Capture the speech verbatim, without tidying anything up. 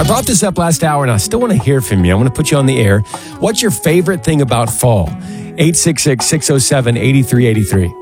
I brought this up last hour, and I still want to hear from you. I want to put you on the air. What's your favorite thing about fall? eight six six, six oh seven, eight three eight three.